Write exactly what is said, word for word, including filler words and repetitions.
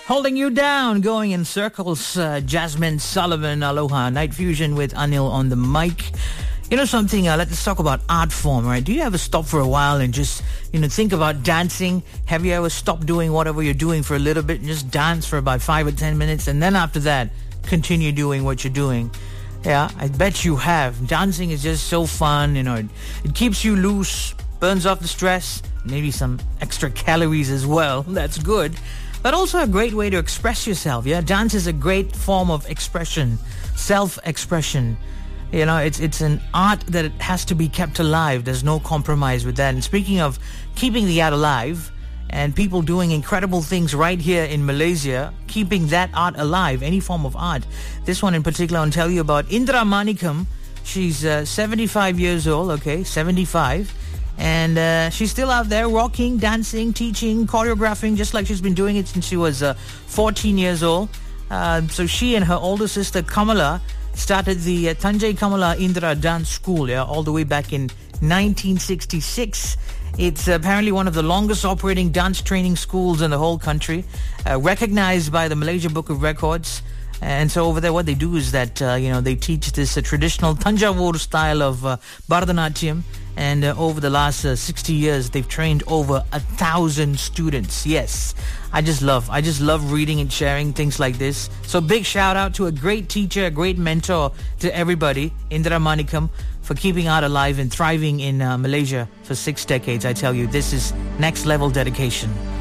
Holding You Down, going in circles. Uh, Jasmine Sullivan, Aloha. Night Fusion with Anil on the mic. You know something, uh, let's talk about art form, right? Do you ever stop for a while and just, you know, think about dancing? Have you ever stopped doing whatever you're doing for a little bit and just dance for about five or ten minutes, and then after that, continue doing what you're doing? Yeah, I bet you have. Dancing is just so fun, you know. It, it keeps you loose, burns off the stress, maybe some extra calories as well. That's good. But also a great way to express yourself, yeah? Dance is a great form of expression, self-expression. You know, it's it's an art that it has to be kept alive. There's no compromise with that. And speaking of keeping the art alive and people doing incredible things right here in Malaysia, keeping that art alive, any form of art. This one in particular, I'll tell you about Indra Manikam. She's uh, seventy-five years old, okay, seventy-five. And uh, she's still out there rocking, dancing, teaching, choreographing, just like she's been doing it since she was uh, fourteen years old. Uh, so she and her older sister Kamala started the uh, Tanjai Kamala Indra Dance School, yeah, all the way back in nineteen sixty-six. It's apparently one of the longest operating dance training schools in the whole country, uh, recognized by the Malaysia Book of Records. And so over there, what they do is that, uh, you know, they teach this uh, traditional Tanjavur style of uh, Bharatanatyam. And uh, over the last uh, sixty years, they've trained over a thousand students. Yes, I just love, I just love reading and sharing things like this. So big shout out to a great teacher, a great mentor to everybody, Indra Manikam, for keeping art alive and thriving in uh, Malaysia for six decades. I tell you, this is next level dedication.